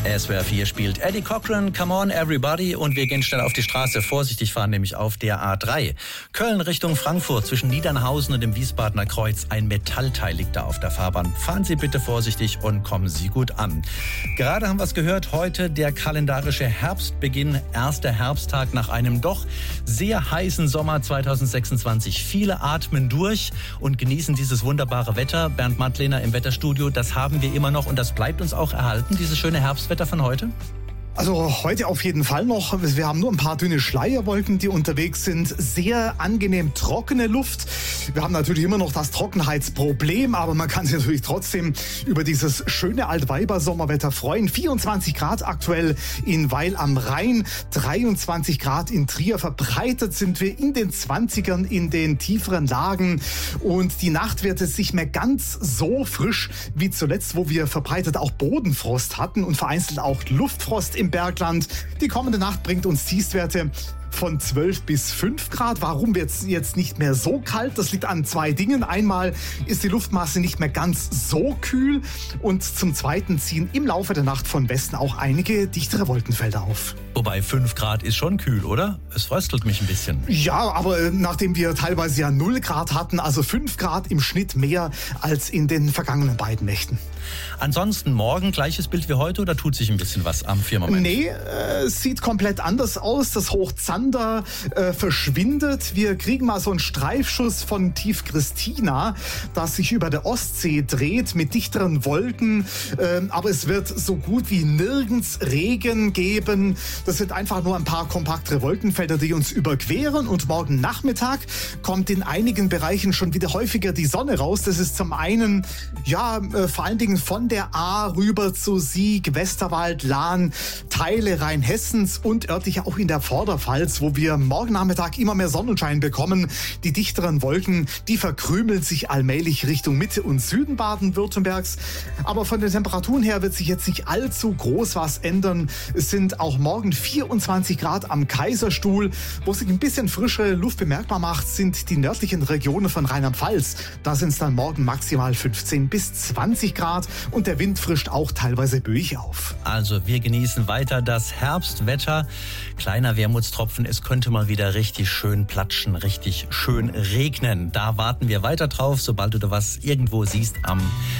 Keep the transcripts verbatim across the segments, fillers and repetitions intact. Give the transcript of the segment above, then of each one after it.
S W R vier spielt Eddie Cochran, Come On Everybody, und wir gehen schnell auf die Straße. Vorsichtig fahren, nämlich auf der A drei. Köln Richtung Frankfurt zwischen Niedernhausen und dem Wiesbadener Kreuz. Ein Metallteil liegt da auf der Fahrbahn. Fahren Sie bitte vorsichtig und kommen Sie gut an. Gerade haben wir es gehört, heute der kalendarische Herbstbeginn. Erster Herbsttag nach einem doch sehr heißen Sommer zweitausendsechsundzwanzig. Viele atmen durch und genießen dieses wunderbare Wetter. Bernd Mattlehner im Wetterstudio, das haben wir immer noch und das bleibt uns auch erhalten, dieses schöne Herbstwetter von heute? Also heute auf jeden Fall noch. Wir haben nur ein paar dünne Schleierwolken, die unterwegs sind. Sehr angenehm trockene Luft. Wir haben natürlich immer noch das Trockenheitsproblem, aber man kann sich natürlich trotzdem über dieses schöne Altweiber-Sommerwetter freuen. vierundzwanzig Grad aktuell in Weil am Rhein, dreiundzwanzig Grad in Trier. Verbreitet sind wir in den zwanzigern in den tieferen Lagen. Und die Nacht wird es nicht mehr ganz so frisch wie zuletzt, wo wir verbreitet auch Bodenfrost hatten und vereinzelt auch Luftfrost im Bergland. Die kommende Nacht bringt uns Tiefstwerte von zwölf bis fünf Grad. Warum wird es jetzt nicht mehr so kalt? Das liegt an zwei Dingen. Einmal ist die Luftmasse nicht mehr ganz so kühl und zum Zweiten ziehen im Laufe der Nacht von Westen auch einige dichtere Wolkenfelder auf. Wobei fünf Grad ist schon kühl, oder? Es fröstelt mich ein bisschen. Ja, aber nachdem wir teilweise ja null Grad hatten, also fünf Grad im Schnitt mehr als in den vergangenen beiden Nächten. Ansonsten morgen gleiches Bild wie heute oder tut sich ein bisschen was am Firmament? Nee, äh, sieht komplett anders aus. Das Hoch Zander äh, verschwindet. Wir kriegen mal so einen Streifschuss von Tief Christina, das sich über der Ostsee dreht mit dichteren Wolken. Äh, aber es wird so gut wie nirgends Regen geben. Das sind einfach nur ein paar kompaktere Wolkenfelder, die uns überqueren. Und morgen Nachmittag kommt in einigen Bereichen schon wieder häufiger die Sonne raus. Das ist zum einen, ja, äh, vor allen Dingen von der A rüber zu Sieg, Westerwald, Lahn, Teile Rheinhessens und örtlich auch in der Vorderpfalz, wo wir morgen Nachmittag immer mehr Sonnenschein bekommen. Die dichteren Wolken, die verkrümeln sich allmählich Richtung Mitte und Süden Baden-Württembergs. Aber von den Temperaturen her wird sich jetzt nicht allzu groß was ändern. Es sind auch morgen vierundzwanzig Grad am Kaiserstuhl. Wo sich ein bisschen frischere Luft bemerkbar macht, sind die nördlichen Regionen von Rheinland-Pfalz. Da sind es dann morgen maximal fünfzehn bis zwanzig Grad und der Wind frischt auch teilweise böig auf. Also wir genießen weiter das Herbstwetter. Kleiner Wermutstropfen, es könnte mal wieder richtig schön platschen, richtig schön regnen. Da warten wir weiter drauf. Sobald du da was irgendwo siehst am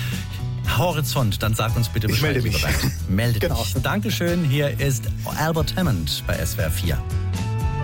Horizont, dann sag uns bitte Bescheid. Ich melde mich. Melde genau. dich. Dankeschön. Hier ist Albert Hammond bei S W R vier.